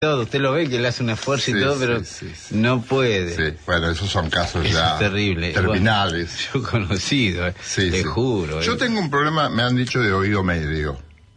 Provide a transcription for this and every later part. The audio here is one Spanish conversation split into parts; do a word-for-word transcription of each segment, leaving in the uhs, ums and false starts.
todo, usted lo ve que le hace un esfuerzo y sí, todo, sí, pero sí, sí. no puede. Sí, bueno, esos son casos Eso ya es terrible. terminales. Bueno, yo he conocido, eh, sí, te sí. juro. Yo eh. tengo un problema, me han dicho, de oído medio.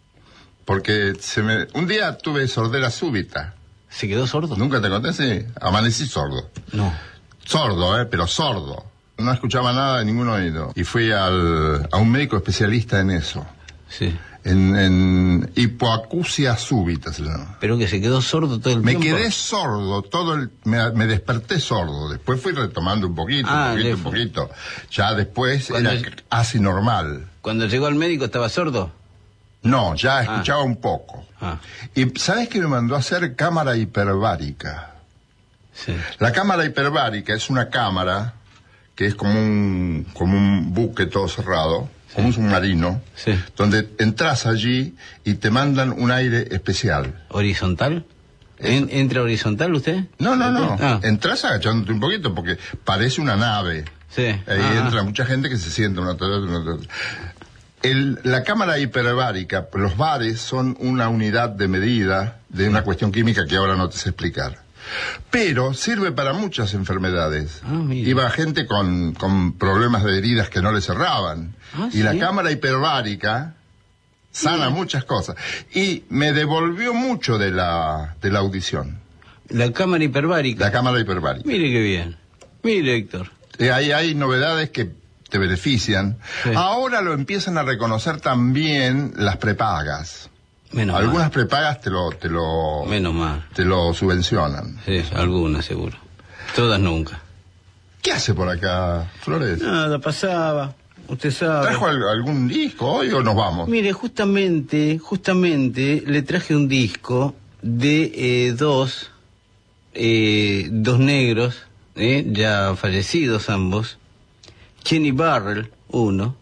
Porque se me, un día tuve sordera súbita. ¿Se quedó sordo? ¿Nunca te conté? Sí, amanecí sordo. No. Sordo, eh, pero sordo. No escuchaba nada de ningún oído. Y fui al, a un médico especialista en eso. Sí. En, en hipoacusia súbita se llama. Pero que se quedó sordo todo el Me tiempo. Me quedé sordo, todo el, me, me desperté sordo. Después fui retomando un poquito, Ah, un poquito, le- un poquito. Ya después Cuando era es- casi normal. Cuando llegó al médico estaba sordo. No, ya escuchaba un poco. Ah, Y ¿sabes qué me mandó a hacer? Cámara hiperbárica. sí. La cámara hiperbárica es una cámara que es como un, como un buque todo cerrado, sí, como un submarino, Sí. donde entras allí y te mandan un aire especial. ¿Horizontal? ¿En- ¿Entra horizontal usted? No, no, no. Ah, Entras agachándote un poquito porque parece una nave. sí. Ahí Ah, entra ah. mucha gente que se sienta una tras otra, una tras otra. El, la cámara hiperbárica, los bares son una unidad de medida de una cuestión química que ahora no te sé explicar. Pero sirve para muchas enfermedades. Ah, mira. Iba gente con, con problemas de heridas que no le cerraban. Ah, y la ¿sí? cámara hiperbárica sana muchas cosas. Y me devolvió mucho de la, de la audición. La cámara hiperbárica. La cámara hiperbárica. Mire qué bien. Mire, Héctor. Eh, hay, hay novedades que te benefician. Sí. Ahora lo empiezan a reconocer también las prepagas. Menos Algunas mal. prepagas te lo, te lo, Menos mal. te lo subvencionan. Sí, algunas seguro. Todas nunca. ¿Qué hace por acá, Flores? Nada, pasaba. Usted sabe. ¿Trajo al- algún disco hoy o nos vamos? Mire, justamente, justamente le traje un disco de eh, dos, eh, dos negros, eh, ya fallecidos ambos. Kenny Burrell, uno,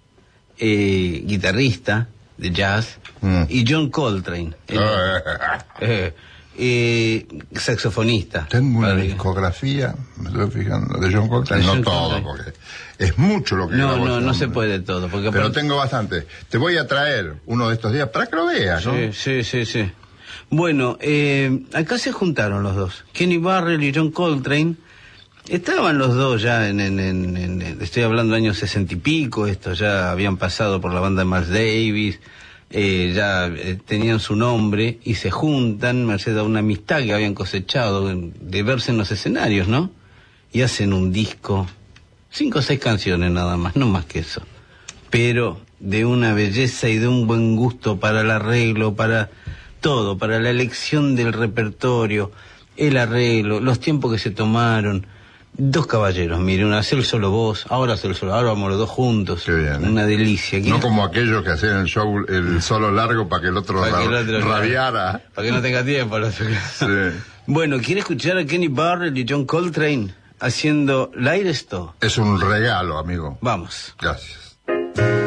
eh, guitarrista de jazz, Mm. y John Coltrane, el- eh, eh, saxofonista. Tengo una Padre. discografía, me estoy fijando, de John Coltrane, De no John todo, Coltrane. porque es mucho lo que No, grabó no, este no se hombre. puede todo, porque Pero aparte- tengo bastante. Te voy a traer uno de estos días para que lo veas, ¿no? Sí, sí, sí, sí. Bueno, eh, acá se juntaron los dos. Kenny Burrell y John Coltrane. Estaban los dos ya en, en, en, en- en- estoy hablando de años sesenta y pico, estos ya habían pasado por la banda de Miles Davis, eh, ya eh, tenían su nombre y se juntan, merced a una amistad que habían cosechado en- de verse en los escenarios, ¿no? Y hacen un disco, cinco o seis canciones nada más, no más que eso. Pero de una belleza y de un buen gusto para el arreglo, para todo, para la elección del repertorio, el arreglo, los tiempos que se tomaron. Dos caballeros, mire, una hace el solo voz, ahora hace el solo, ahora vamos los dos juntos. Qué bien, ¿eh? Una delicia. No como aquellos que hacían el show, el solo largo para que el otro, Para que el ra- otro- rabiara. Para que no tenga tiempo. el otro. Sí. Bueno, ¿quiere escuchar a Kenny Burrell y John Coltrane haciendo Light Stone? Es un regalo, amigo. Vamos. Gracias.